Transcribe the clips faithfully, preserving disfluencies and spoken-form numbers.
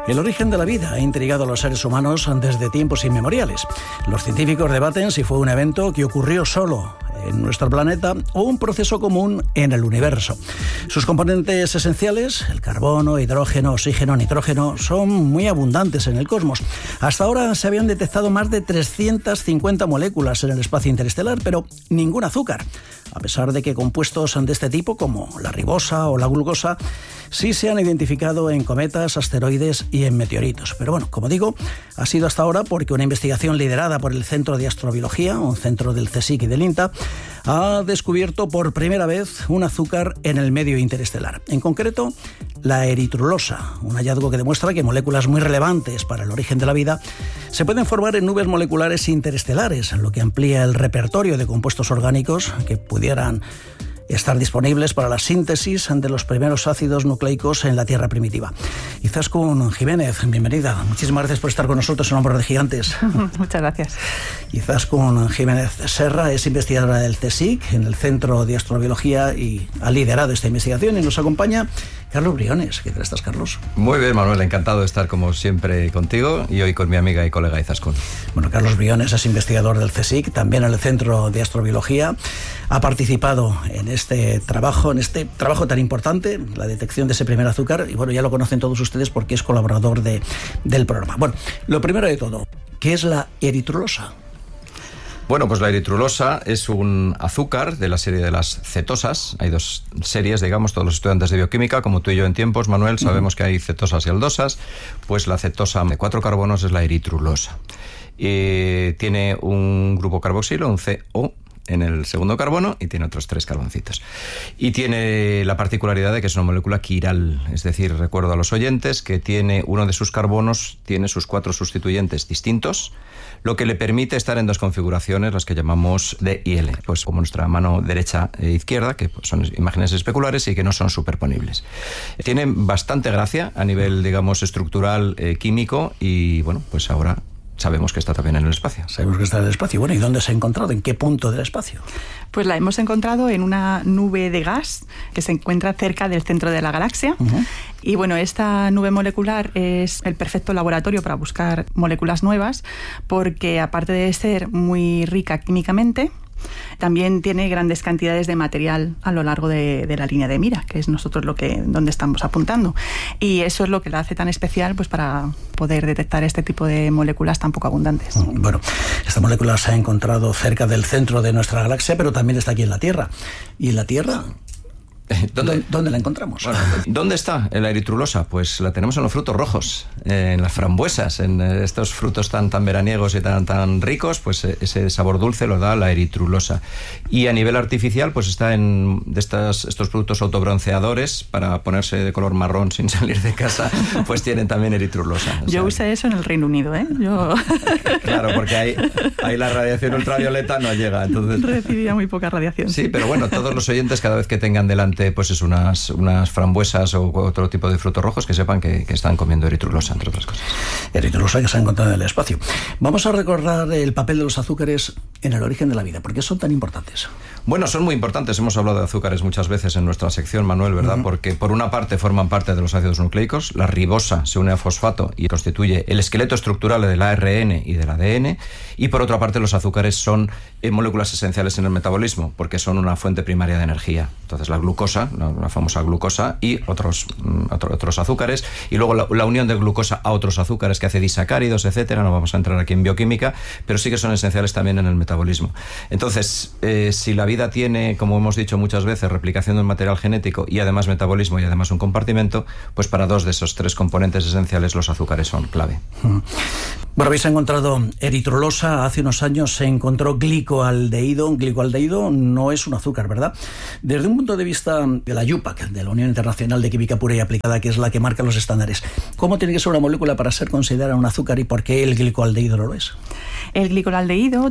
El origen de la vida ha intrigado a los seres humanos desde tiempos inmemoriales. Los científicos debaten si fue un evento que ocurrió solo en nuestro planeta o un proceso común en el universo. Sus componentes esenciales, el carbono, hidrógeno, oxígeno, nitrógeno, son muy abundantes en el cosmos. Hasta ahora se habían detectado más de trescientas cincuenta moléculas en el espacio interestelar, pero ningún azúcar, a pesar de que compuestos de este tipo, como la ribosa o la glucosa, sí se han identificado en cometas, asteroides y en meteoritos. Pero bueno, como digo, ha sido hasta ahora porque una investigación liderada por el Centro de Astrobiología, un centro del CSIC y del INTA, ha descubierto por primera vez un azúcar en el medio interestelar. En concreto, la eritrulosa, un hallazgo que demuestra que moléculas muy relevantes para el origen de la vida se pueden formar en nubes moleculares interestelares, lo que amplía el repertorio de compuestos orgánicos que pudieran estar disponibles para la síntesis de los primeros ácidos nucleicos en la Tierra primitiva. Izaskun Jiménez, bienvenida. Muchísimas gracias por estar con nosotros en Hombros de Gigantes. Muchas gracias. Izaskun Jiménez Serra es investigadora del CSIC en el Centro de Astrobiología y ha liderado esta investigación, y nos acompaña Carlos Briones. ¿Qué tal estás, Carlos? Muy bien, Manuel, encantado de estar como siempre contigo y hoy con mi amiga y colega Izaskun. Bueno, Carlos Briones es investigador del CSIC, también en el Centro de Astrobiología. Ha participado en este trabajo, en este trabajo tan importante, la detección de ese primer azúcar, y bueno, ya lo conocen todos ustedes porque es colaborador de, del programa. Bueno, lo primero de todo, ¿qué es la eritrulosa? Bueno, pues la eritrulosa es un azúcar de la serie de las cetosas. Hay dos series, digamos, todos los estudiantes de bioquímica, como tú y yo en tiempos, Manuel, sabemos que hay cetosas y aldosas. Pues la cetosa de cuatro carbonos es la eritrulosa. Y tiene un grupo carboxilo, un C O, en el segundo carbono, y tiene otros tres carboncitos. Y tiene la particularidad de que es una molécula quiral, es decir, recuerdo a los oyentes que tiene uno de sus carbonos, tiene sus cuatro sustituyentes distintos, lo que le permite estar en dos configuraciones, las que llamamos D y L, pues como nuestra mano derecha e izquierda, que son imágenes especulares y que no son superponibles. Tiene bastante gracia a nivel, digamos, estructural, eh, químico, y bueno, pues ahora sabemos que está también en el espacio. Sabemos que está en el espacio. Bueno, ¿y dónde se ha encontrado? ¿En qué punto del espacio? Pues la hemos encontrado en una nube de gas que se encuentra cerca del centro de la galaxia. Uh-huh. Y bueno, esta nube molecular es el perfecto laboratorio para buscar moléculas nuevas, porque aparte de ser muy rica químicamente, también tiene grandes cantidades de material a lo largo de, de la línea de mira, que es nosotros lo que donde estamos apuntando. Y eso es lo que la hace tan especial, pues para poder detectar este tipo de moléculas tan poco abundantes. Bueno, esta molécula se ha encontrado cerca del centro de nuestra galaxia, pero también está aquí en la Tierra. ¿Y en la Tierra? ¿Dónde, ¿Dónde la encontramos? Bueno, ¿dónde está la eritrulosa? Pues la tenemos en los frutos rojos, en las frambuesas, en estos frutos tan, tan veraniegos y tan, tan ricos, pues ese sabor dulce lo da la eritrulosa. Y a nivel artificial, pues está en de estas, estos productos autobronceadores para ponerse de color marrón sin salir de casa, pues tienen también eritrulosa. Yo sea, usé eso en el Reino Unido, ¿eh? Yo... Claro, porque ahí, ahí la radiación ultravioleta no llega. Entonces... Recibía muy poca radiación. Sí, pero bueno, todos los oyentes, cada vez que tengan delante pues es unas, unas frambuesas o otro tipo de frutos rojos, que sepan que, que están comiendo eritrulosa, entre otras cosas. Eritrulosa que se ha encontrado en el espacio. Vamos a recordar el papel de los azúcares en el origen de la vida. ¿Por qué son tan importantes? Bueno, son muy importantes. Hemos hablado de azúcares muchas veces en nuestra sección, Manuel, ¿verdad? Uh-huh. Porque por una parte forman parte de los ácidos nucleicos. La ribosa se une a fosfato y constituye el esqueleto estructural del A R N y del A D N. Y por otra parte, los azúcares son eh, moléculas esenciales en el metabolismo, porque son una fuente primaria de energía. Entonces la glucosa, la, la famosa glucosa, y otros, otro, otros azúcares, y luego la, la unión de glucosa a otros azúcares que hace disacáridos, etcétera. No vamos a entrar aquí en bioquímica, pero sí que son esenciales también en el metabolismo. Entonces, eh, si la vida tiene, como hemos dicho muchas veces, replicación del material genético y además metabolismo y además un compartimento, pues para dos de esos tres componentes esenciales los azúcares son clave. Bueno, habéis encontrado eritrulosa, hace unos años se encontró glicoaldehído. Glicoaldehído no es un azúcar, ¿verdad? Desde un punto de vista de la U P A C, de la Unión Internacional de Química Pura y Aplicada, que es la que marca los estándares, ¿cómo tiene que ser una molécula para ser considerada un azúcar y por qué el glicoaldehído no lo es? El glicoaldehído tiene dos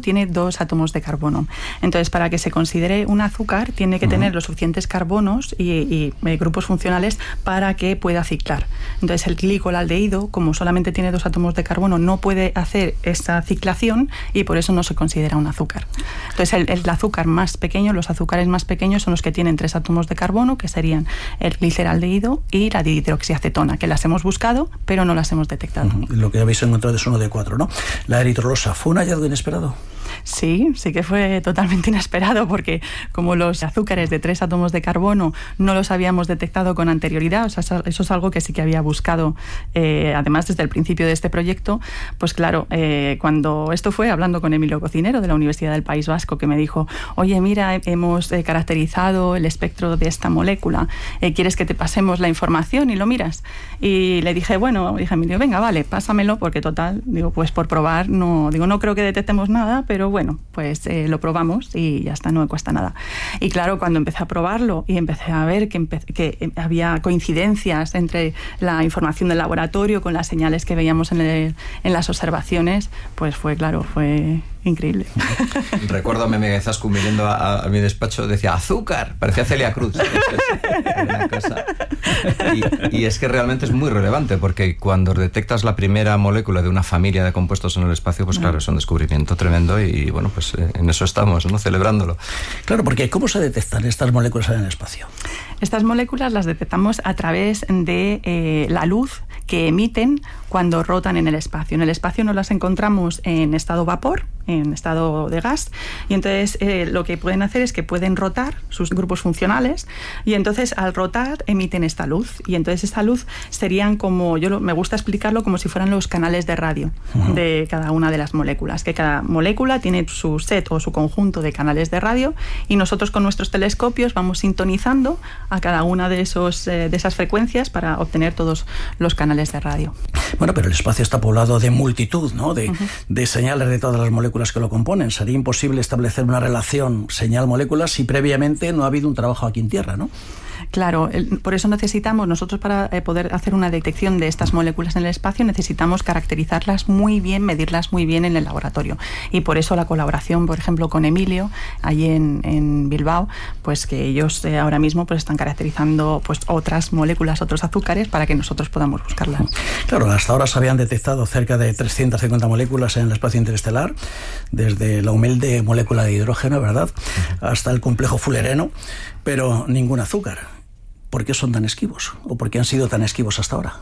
dos átomos de carbono. Entonces, para que se considere un azúcar, tiene que uh-huh. tener los suficientes carbonos y, y eh, grupos funcionales para que pueda ciclar. Entonces, el glicolaldehído, como solamente tiene dos átomos de carbono, no puede hacer esa ciclación y por eso no se considera un azúcar. Entonces, el, el azúcar más pequeño, los azúcares más pequeños son los que tienen tres átomos de carbono, que serían el gliceraldehído y la dihidroxiacetona, que las hemos buscado, pero no las hemos detectado. Uh-huh. Lo que habéis encontrado es uno de cuatro, ¿no? La eritrolosa, ¿fue un hallazgo inesperado? Sí, sí que fue totalmente inesperado, porque como los azúcares de tres átomos de carbono no los habíamos detectado con anterioridad, o sea, eso es algo que sí que había buscado, eh, además desde el principio de este proyecto, pues claro, eh, cuando esto fue hablando con Emilio Cocinero de la Universidad del País Vasco, que me dijo, oye, mira, hemos eh, caracterizado el espectro de esta molécula, eh, ¿quieres que te pasemos la información y lo miras? Y le dije, bueno, dije Emilio, venga, vale, pásamelo, porque total, digo, pues por probar, no, digo, no creo que detectemos nada, pero Pero bueno, pues eh, lo probamos y ya está, no me cuesta nada. Y claro, cuando empecé a probarlo y empecé a ver que, empe- que había coincidencias entre la información del laboratorio con las señales que veíamos en, el, en las observaciones, pues fue, claro, fue increíble. Recuerdo a Meme Zaskun viniendo a, a mi despacho, decía azúcar, parecía Celia Cruz. Una cosa. Y, y es que realmente es muy relevante, porque cuando detectas la primera molécula de una familia de compuestos en el espacio, pues claro, es un descubrimiento tremendo y bueno, pues en eso estamos, ¿no? Celebrándolo. Claro, porque ¿cómo se detectan estas moléculas en el espacio? Estas moléculas las detectamos a través de eh, la luz que emiten cuando rotan en el espacio. En el espacio no las encontramos en estado vapor, en estado de gas, y entonces eh, lo que pueden hacer es que pueden rotar sus grupos funcionales, y entonces al rotar emiten esta luz, y entonces esta luz serían como, yo lo, me gusta explicarlo como si fueran los canales de radio uh-huh. de cada una de las moléculas, que cada molécula tiene su set o su conjunto de canales de radio, y nosotros con nuestros telescopios vamos sintonizando a cada una de, esos, eh, de esas frecuencias para obtener todos los canales de radio. Bueno, pero el espacio está poblado de multitud, ¿no? De, uh-huh. de señales de todas las moléculas que lo componen. Sería imposible establecer una relación señal-molécula si previamente no ha habido un trabajo aquí en Tierra, ¿no? Claro, el, por eso necesitamos, nosotros para eh, poder hacer una detección de estas moléculas en el espacio, necesitamos caracterizarlas muy bien, medirlas muy bien en el laboratorio. Y por eso la colaboración, por ejemplo, con Emilio, allí en, en Bilbao, pues que ellos eh, ahora mismo pues están caracterizando pues otras moléculas, otros azúcares, para que nosotros podamos buscarlas. Claro, hasta ahora se habían detectado cerca de trescientas cincuenta moléculas en el espacio interestelar, desde la humilde molécula de hidrógeno, ¿verdad?, hasta el complejo fullereno, pero ningún azúcar. ¿Por qué son tan esquivos? ¿O por qué han sido tan esquivos hasta ahora?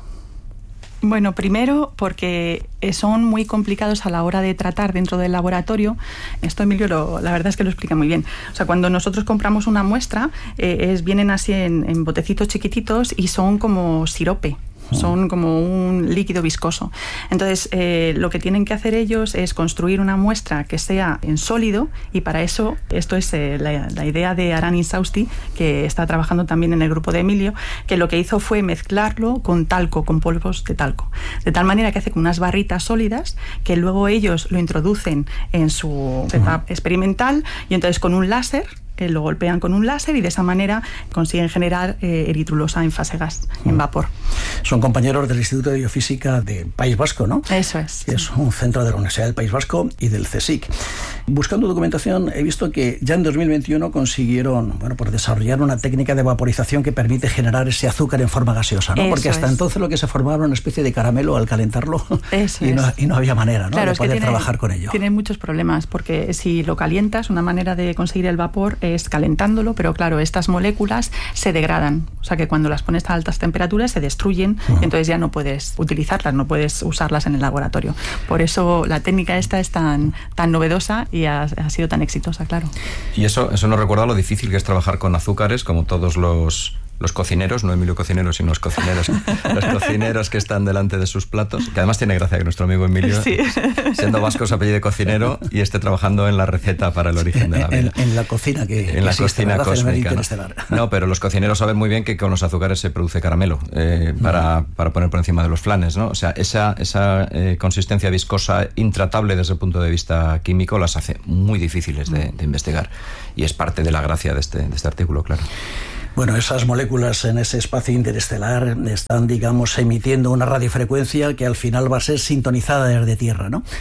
Bueno, primero porque son muy complicados a la hora de tratar dentro del laboratorio. Esto Emilio lo, la verdad es que lo explica muy bien. O sea, cuando nosotros compramos una muestra, eh, es, vienen así en, en botecitos chiquititos y son como sirope. Son como un líquido viscoso. Entonces, eh, lo que tienen que hacer ellos es construir una muestra que sea en sólido, y para eso, esto es eh, la, la idea de Aran Insausti, que está trabajando también en el grupo de Emilio, que lo que hizo fue mezclarlo con talco, con polvos de talco. De tal manera que hace con unas barritas sólidas, que luego ellos lo introducen en su setup experimental, y entonces con un láser, Eh, lo golpean con un láser y de esa manera consiguen generar eh, eritrulosa en fase gas, mm. en vapor. Son compañeros del Instituto de Biofísica del País Vasco, ¿no? Eso es. Que es un centro de la Universidad del País Vasco y del CSIC. Buscando documentación he visto que ya en dos mil veintiuno consiguieron, bueno, por desarrollar una técnica de vaporización que permite generar ese azúcar en forma gaseosa, ¿no? Eso Porque hasta es. entonces lo que se formaba era una especie de caramelo al calentarlo. Eso y, es. no, y no había manera, ¿no?, claro, de es que poder tiene, trabajar con ello. Tiene muchos problemas, porque si lo calientas, una manera de conseguir el vapor es calentándolo, pero claro, estas moléculas se degradan, o sea que cuando las pones a altas temperaturas se destruyen, uh-huh. y entonces ya no puedes utilizarlas, no puedes usarlas en el laboratorio. Por eso la técnica esta es tan, tan novedosa y ha, ha sido tan exitosa, claro. Y eso, eso nos recuerda lo difícil que es trabajar con azúcares, como todos los... los cocineros, no Emilio Cocinero, sino los cocineros, los cocineros que están delante de sus platos, que además tiene gracia que nuestro amigo Emilio, sí. siendo vasco, se apellide Cocinero y esté trabajando en la receta para el origen de la vida. En, en la cocina que En que la existe, cocina ¿verdad?, cósmica. ¿No? no, pero los cocineros saben muy bien que con los azúcares se produce caramelo eh, para, uh-huh. para poner por encima de los flanes, ¿no? O sea, esa, esa eh, consistencia viscosa intratable desde el punto de vista químico las hace muy difíciles de, de investigar, y es parte de la gracia de este, de este artículo, claro. Bueno, esas moléculas en ese espacio interestelar están, digamos, emitiendo una radiofrecuencia que al final va a ser sintonizada desde Tierra, ¿no?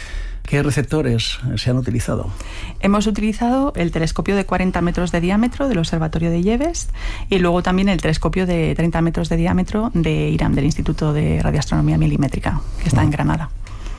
¿Qué receptores se han utilizado? Hemos utilizado el telescopio de cuarenta metros de diámetro del Observatorio de Yebes y luego también el telescopio de treinta metros de diámetro de IRAM, del Instituto de Radioastronomía Milimétrica, que está en Granada.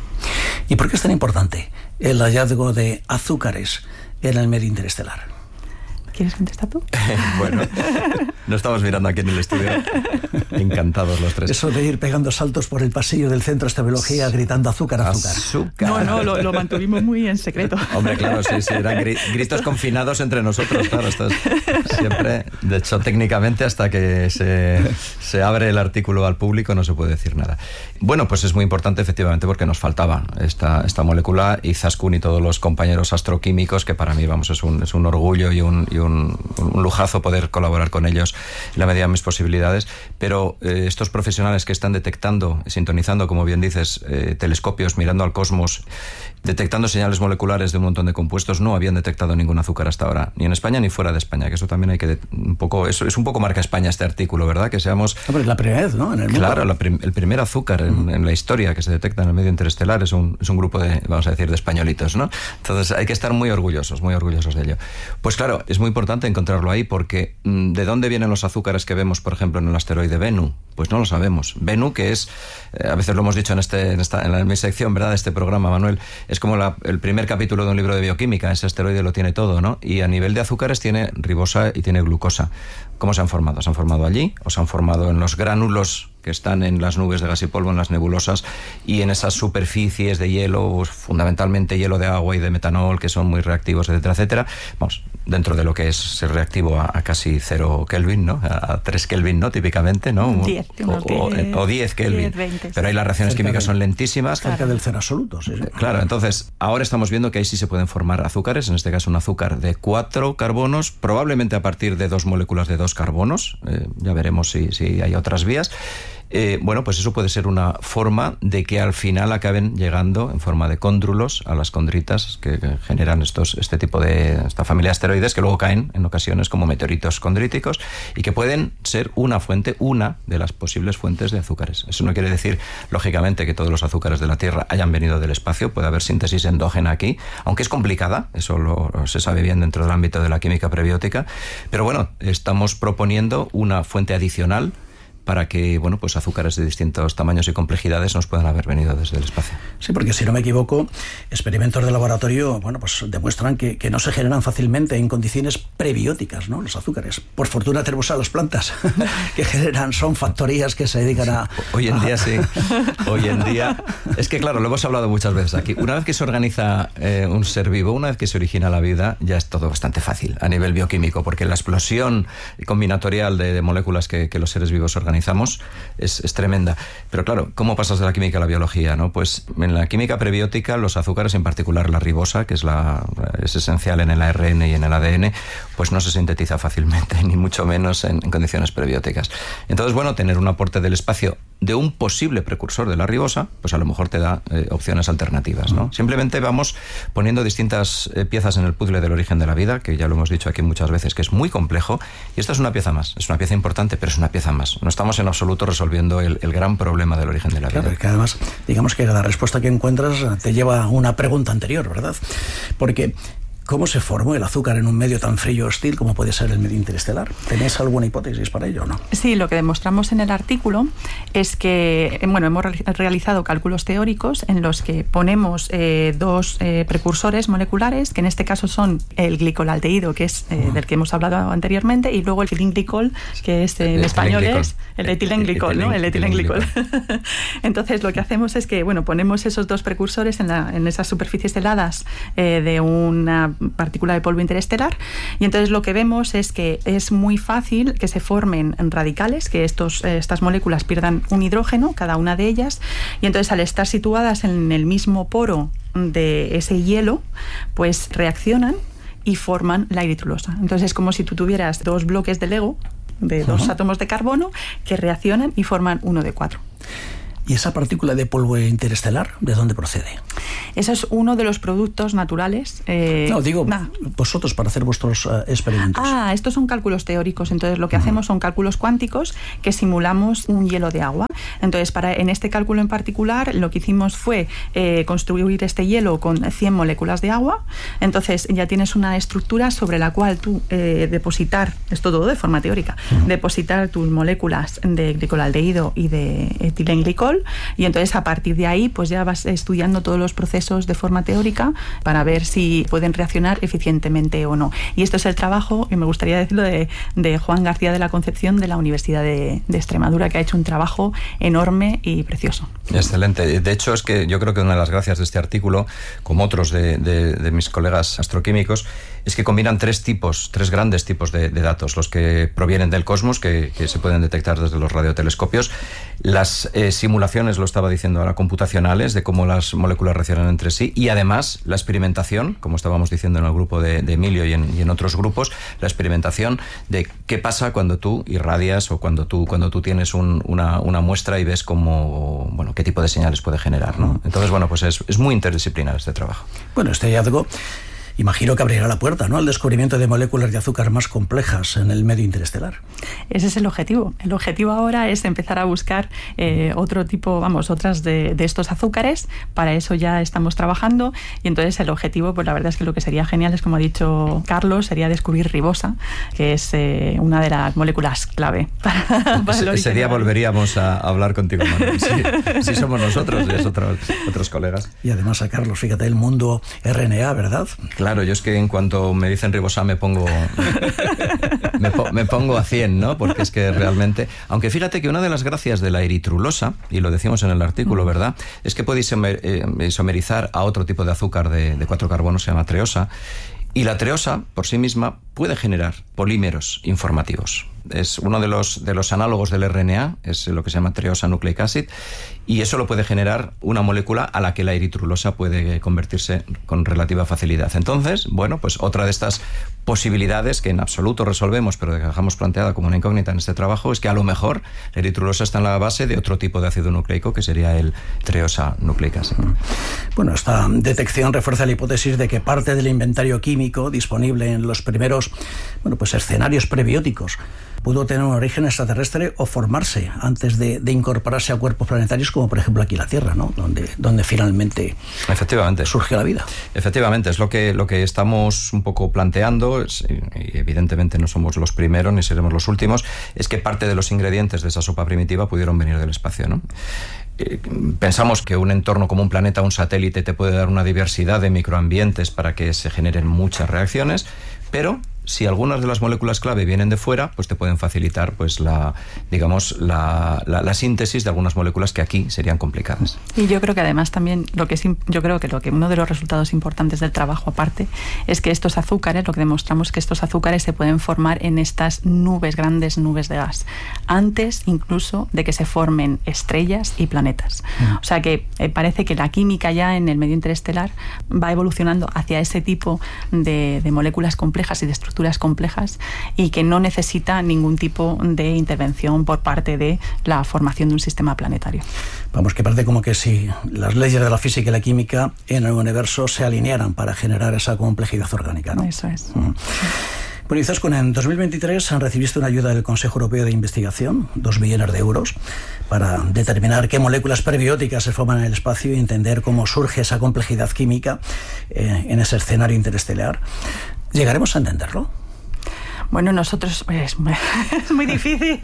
¿Y por qué es tan importante el hallazgo de azúcares en el medio interestelar? ¿Quieres contestar tú? Bueno, nos estamos mirando aquí en el estudio, encantados los tres. Eso de ir pegando saltos por el pasillo del Centro de Astrobiología gritando azúcar, azúcar. azúcar. No, no, lo, lo mantuvimos muy en secreto. Hombre, claro, sí, sí, eran gritos confinados entre nosotros, claro. Esto es siempre, de hecho, técnicamente, hasta que se, se abre el artículo al público no se puede decir nada. Bueno, pues es muy importante, efectivamente, porque nos faltaba esta, esta molécula, y Izaskun y todos los compañeros astroquímicos, que para mí, vamos, es un, es un orgullo y un, y un Un, un lujazo poder colaborar con ellos en la medida de mis posibilidades, pero eh, estos profesionales que están detectando, sintonizando, como bien dices, eh, telescopios, mirando al cosmos, detectando señales moleculares de un montón de compuestos, no habían detectado ningún azúcar hasta ahora, ni en España ni fuera de España, que eso también hay que un poco, eso es un poco marca España este artículo, ¿verdad? Que seamos... Hombre, es la primera vez, ¿no? En el mundo. Claro, la prim, el primer azúcar en, mm. en la historia que se detecta en el medio interestelar es un, es un grupo de, vamos a decir, de españolitos, ¿no? Entonces hay que estar muy orgullosos, muy orgullosos de ello. Pues claro, es muy importante encontrarlo ahí, porque ¿de dónde vienen los azúcares que vemos, por ejemplo, en el asteroide Bennu? Pues no lo sabemos. Bennu, que es, eh, a veces lo hemos dicho en, este, en, esta, en, la, en mi sección, ¿verdad?, de este programa, Manuel, es como la, el primer capítulo de un libro de bioquímica. Ese asteroide lo tiene todo, ¿no? Y a nivel de azúcares tiene ribosa y tiene glucosa. ¿Cómo se han formado? ¿Se han formado allí o se han formado en los gránulos que están en las nubes de gas y polvo, en las nebulosas, y en esas superficies de hielo, pues, fundamentalmente hielo de agua y de metanol, que son muy reactivos, etcétera, etcétera? Vamos, dentro de lo que es ser reactivo a, a casi cero Kelvin, ¿no? A tres Kelvin, ¿no? Típicamente, ¿no? diez, o, o, o diez Kelvin. diez, veinte, Pero ahí las reacciones cerca químicas del, son lentísimas. Cerca del cero absoluto, sí, sí. Claro, entonces, ahora estamos viendo que ahí sí se pueden formar azúcares, en este caso un azúcar de cuatro carbonos, probablemente a partir de dos moléculas de dos carbonos, eh, ya veremos si, si hay otras vías. Eh, bueno, pues eso puede ser una forma de que al final acaben llegando en forma de cóndrulos a las condritas que generan estos, este tipo de, esta familia de asteroides, que luego caen en ocasiones como meteoritos condríticos y que pueden ser una fuente, una de las posibles fuentes de azúcares. Eso no quiere decir, lógicamente, que todos los azúcares de la Tierra hayan venido del espacio. Puede haber síntesis endógena aquí, aunque es complicada, eso lo, lo se sabe bien dentro del ámbito de la química prebiótica, pero bueno, estamos proponiendo una fuente adicional para que, bueno, pues azúcares de distintos tamaños y complejidades nos puedan haber venido desde el espacio. Sí, porque si no me equivoco, experimentos de laboratorio, bueno, pues demuestran que, que no se generan fácilmente en condiciones prebióticas, ¿no?, los azúcares. Por fortuna tenemos a las plantas que generan, son factorías que se dedican a... Hoy en día sí, hoy en día... Es que claro, lo hemos hablado muchas veces aquí. Una vez que se organiza eh, un ser vivo, una vez que se origina la vida, ya es todo bastante fácil a nivel bioquímico, porque la explosión combinatorial de, de moléculas que, que los seres vivos organizan Es, es tremenda. Pero claro, ¿cómo pasas de la química a la biología, no? Pues en la química prebiótica, los azúcares, en particular la ribosa, que es, la, es esencial en el A R N y en el A D N, pues no se sintetiza fácilmente, ni mucho menos en, en condiciones prebióticas. Entonces, bueno, tener un aporte del espacio de un posible precursor de la ribosa, pues a lo mejor te da eh, opciones alternativas, ¿no? Simplemente vamos poniendo distintas eh, piezas en el puzzle del origen de la vida, que ya lo hemos dicho aquí muchas veces, que es muy complejo, y esta es una pieza más, es una pieza importante, pero es una pieza más. No estamos en absoluto resolviendo el, el gran problema del origen de la vida. Claro, que además, digamos que la respuesta que encuentras te lleva a una pregunta anterior, ¿verdad? Porque ¿cómo se formó el azúcar en un medio tan frío y hostil como puede ser el medio interestelar? ¿Tenéis alguna hipótesis para ello o no? Sí, lo que demostramos en el artículo es que, bueno, hemos realizado cálculos teóricos en los que ponemos eh, dos eh, precursores moleculares, que en este caso son el glicolaldehído, que es eh, uh-huh. del que hemos hablado anteriormente, y luego el etilenglicol, que es en el español es el etilenglicol, ¿no? El etilenglicol. Entonces, lo que hacemos es que, bueno, ponemos esos dos precursores en, la, en esas superficies heladas eh, de una partícula de polvo interestelar, y entonces lo que vemos es que es muy fácil que se formen radicales, que estos, estas moléculas pierdan un hidrógeno, cada una de ellas, y entonces al estar situadas en el mismo poro de ese hielo, pues reaccionan y forman la eritrulosa. Entonces es como si tú tuvieras dos bloques de Lego, de dos uh-huh. átomos de carbono, que reaccionan y forman uno de cuatro. ¿Y esa partícula de polvo interestelar, de dónde procede? Eso es uno de los productos naturales. Eh, no, digo, nah. vosotros para hacer vuestros uh, experimentos. Ah, estos son cálculos teóricos. Entonces, lo que uh-huh. hacemos son cálculos cuánticos que simulamos un hielo de agua. Entonces, para, en este cálculo en particular, lo que hicimos fue eh, construir este hielo con cien moléculas de agua. Entonces, ya tienes una estructura sobre la cual tú eh, depositar, esto todo de forma teórica, uh-huh. depositar tus moléculas de glicolaldehído y de etilenglicol. Y entonces a partir de ahí pues ya vas estudiando todos los procesos de forma teórica para ver si pueden reaccionar eficientemente o no. Y esto es el trabajo, y me gustaría decirlo, de, de Juan García de la Concepción de la Universidad de, de Extremadura, que ha hecho un trabajo enorme y precioso. Excelente. De hecho, es que yo creo que una de las gracias de este artículo, como otros de, de, de mis colegas astroquímicos, es que combinan tres tipos, tres grandes tipos de, de datos. Los que provienen del cosmos, que, que se pueden detectar desde los radiotelescopios, las eh, simulaciones, lo estaba diciendo ahora, computacionales, de cómo las moléculas reaccionan entre sí, y además la experimentación, como estábamos diciendo en el grupo de, de Emilio y en, y en otros grupos, la experimentación de qué pasa cuando tú irradias o cuando tú, cuando tú tienes un, una, una muestra y ves cómo, bueno, qué tipo de señales puede generar, ¿no? Entonces, bueno, pues es, es muy interdisciplinar este trabajo. Bueno, este hallazgo imagino que abrirá la puerta, ¿no?, al descubrimiento de moléculas de azúcar más complejas en el medio interestelar. Ese es el objetivo. El objetivo ahora es empezar a buscar eh, otro tipo, vamos, otras de, de estos azúcares. Para eso ya estamos trabajando, y entonces el objetivo, pues la verdad es que lo que sería genial es, como ha dicho Carlos, sería descubrir ribosa, que es eh, una de las moléculas clave para, para el Ese día volveríamos a hablar contigo, Manuel. Sí, sí somos nosotros, es otros, otros colegas. Y además a Carlos, fíjate, el mundo R N A, ¿verdad? Claro, yo es que en cuanto me dicen ribosa me pongo me, po, me pongo a cien, ¿no? Porque es que realmente, aunque fíjate que una de las gracias de la eritrulosa, y lo decimos en el artículo, ¿verdad?, es que puede isomer, eh, isomerizar a otro tipo de azúcar de, de cuatro carbonos, se llama treosa, y la treosa por sí misma puede generar polímeros informativos. Es uno de los, de los análogos del R N A, es lo que se llama treosa nucleic acid, y eso lo puede generar una molécula a la que la eritrulosa puede convertirse con relativa facilidad. Entonces, bueno, pues otra de estas posibilidades que en absoluto resolvemos, pero que dejamos planteada como una incógnita en este trabajo, es que a lo mejor la eritrulosa está en la base de otro tipo de ácido nucleico, que sería el treosa nucleic acid. Bueno, esta detección refuerza la hipótesis de que parte del inventario químico disponible en los primeros, bueno, pues escenarios prebióticos pudo tener un origen extraterrestre o formarse antes de, de incorporarse a cuerpos planetarios, como por ejemplo aquí la Tierra, ¿no?, donde, donde finalmente Efectivamente. surge la vida. Efectivamente, es lo que, lo que estamos un poco planteando, es, y evidentemente no somos los primeros ni seremos los últimos, es que parte de los ingredientes de esa sopa primitiva pudieron venir del espacio, ¿no? Eh, pensamos que un entorno como un planeta, un satélite, te puede dar una diversidad de microambientes para que se generen muchas reacciones, pero si algunas de las moléculas clave vienen de fuera, pues te pueden facilitar, pues la, digamos, la, la, la síntesis de algunas moléculas que aquí serían complicadas. Y yo creo que además también lo que es, yo creo que lo que uno de los resultados importantes del trabajo aparte es que estos azúcares, lo que demostramos que estos azúcares se pueden formar en estas nubes, grandes nubes de gas, antes incluso de que se formen estrellas y planetas. Mm. O sea que eh, parece que la química ya en el medio interestelar va evolucionando hacia ese tipo de, de moléculas complejas y de estructuras complejas, y que no necesita ningún tipo de intervención por parte de la formación de un sistema planetario. Vamos, que parece como que si las leyes de la física y la química en el universo se alinearan para generar esa complejidad orgánica, ¿no? Eso es. Uh-huh. Bueno, Izaskun, en dos mil veintitrés recibiste una ayuda del Consejo Europeo de Investigación, dos millones de euros, para determinar qué moléculas prebióticas se forman en el espacio y entender cómo surge esa complejidad química eh, en ese escenario interestelar. ¿Llegaremos a entenderlo? Bueno, nosotros es muy, es muy difícil,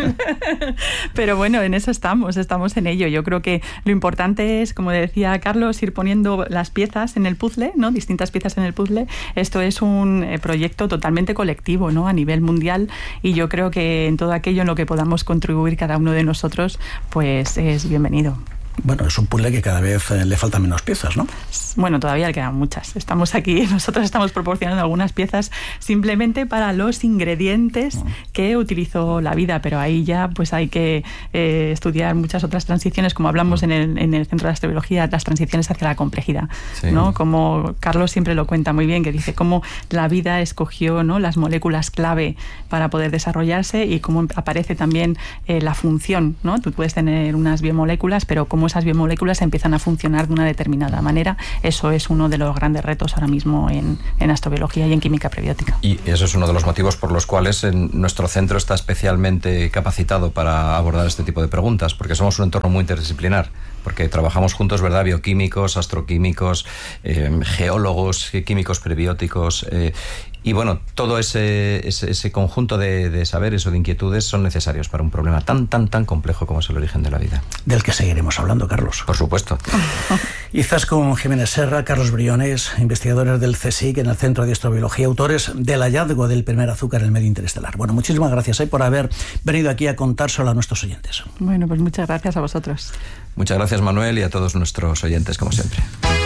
pero bueno, en eso estamos, estamos en ello. Yo creo que lo importante es, como decía Carlos, ir poniendo las piezas en el puzzle, ¿no? Distintas piezas en el puzzle. Esto es un proyecto totalmente colectivo, ¿no?, a nivel mundial, y yo creo que en todo aquello en lo que podamos contribuir cada uno de nosotros, pues es bienvenido. Bueno, es un puzzle que cada vez eh, le faltan menos piezas, ¿no? Bueno, todavía le quedan muchas. Estamos aquí, nosotros estamos proporcionando algunas piezas simplemente para los ingredientes uh-huh. que utilizó la vida, pero ahí ya pues hay que eh, estudiar muchas otras transiciones, como hablamos uh-huh. en, el, en el Centro de Astrobiología, las transiciones hacia la complejidad, sí. ¿no? Como Carlos siempre lo cuenta muy bien, que dice cómo la vida escogió, ¿no?, las moléculas clave para poder desarrollarse, y cómo aparece también eh, la función, ¿no? Tú puedes tener unas biomoléculas, pero cómo cómo esas biomoléculas empiezan a funcionar de una determinada manera. Eso es uno de los grandes retos ahora mismo en, en astrobiología y en química prebiótica. Y eso es uno de los motivos por los cuales en nuestro centro está especialmente capacitado para abordar este tipo de preguntas, porque somos un entorno muy interdisciplinar, porque trabajamos juntos, ¿verdad? Bioquímicos, astroquímicos, eh, geólogos, químicos prebióticos, eh, y bueno, todo ese, ese, ese conjunto de, de saberes o de inquietudes son necesarios para un problema tan, tan, tan complejo como es el origen de la vida. Del que seguiremos hablando, Carlos. Por supuesto. Izaskun Jiménez Serra, Carlos Briones, investigadores del CSIC en el Centro de Astrobiología, autores del hallazgo del primer azúcar en el medio interestelar. Bueno, muchísimas gracias eh, por haber venido aquí a contárselo a nuestros oyentes. Bueno, pues muchas gracias a vosotros. Muchas gracias, Manuel, y a todos nuestros oyentes, como siempre.